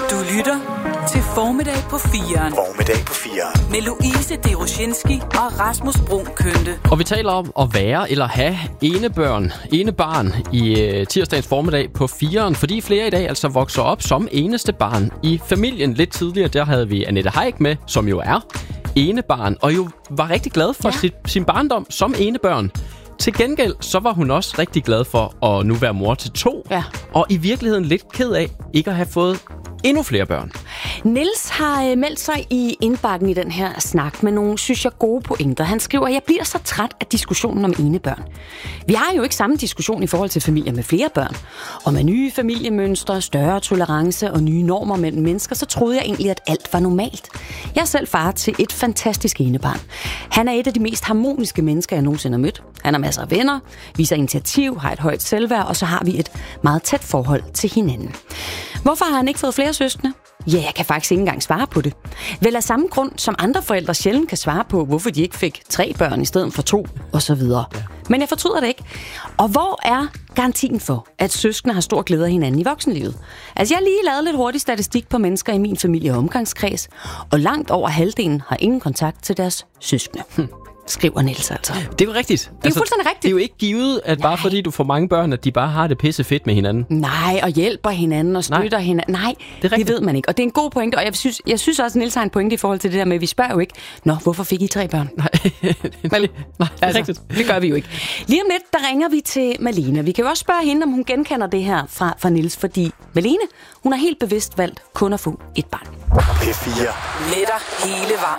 Du lytter til Formiddag på 4'eren. Formiddag på 4'eren. Med Louise Deroshinski og Rasmus Bruun Kønte. Og vi taler om at være eller have enebarn i tirsdagens formiddag på 4'eren, fordi flere i dag altså vokser op som eneste barn i familien. Lidt tidligere, der havde vi Annette Haik med, som jo er enebarn, og jo var rigtig glad for sin barndom som enebørn. Til gengæld, så var hun også rigtig glad for at nu være mor til 2, og i virkeligheden lidt ked af ikke at have fået endnu flere børn. Niels har meldt sig i indbakken i den her snak med nogle, synes jeg, gode pointer. Han skriver, jeg bliver så træt af diskussionen om enebørn. Vi har jo ikke samme diskussion i forhold til familier med flere børn. Og med nye familiemønstre, større tolerance og nye normer mellem mennesker, så troede jeg egentlig, at alt var normalt. Jeg er selv far til et fantastisk enebarn. Han er et af de mest harmoniske mennesker, jeg nogensinde har mødt. Han har masser af venner, viser initiativ, har et højt selvværd, og så har vi et meget tæt forhold til hinanden. Hvorfor har han ikke fået flere søskende? Ja, jeg kan faktisk ikke engang svare på det. Vel af samme grund, som andre forældre sjældent kan svare på, hvorfor de ikke fik 3 børn i stedet for 2, osv. Ja. Men jeg fortryder det ikke. Og hvor er garantien for, at søskende har stor glæde af hinanden i voksenlivet? Altså, jeg har lige lavet lidt hurtig statistik på mennesker i min familie og omgangskreds, og langt over halvdelen har ingen kontakt til deres søskende. Skriver Niels altså. Det er jo rigtigt. Det er fuldstændig rigtigt. Det er jo ikke givet, at bare fordi du får mange børn, at de bare har det pisse fedt med hinanden. Nej, og hjælper hinanden og støtter hinanden. Nej, det ved man ikke. Og det er en god pointe, og jeg synes også, at Niels har en pointe i forhold til det der med, at vi spørger jo ikke, hvorfor fik I 3 børn? Nej, det er rigtigt. Det gør vi jo ikke. Lige om lidt, der ringer vi til Malene. Vi kan jo også spørge hende, om hun genkender det her fra Niels, fordi Malene, hun har helt bevidst valgt kun at få et barn. P4. Med dig hele vejen.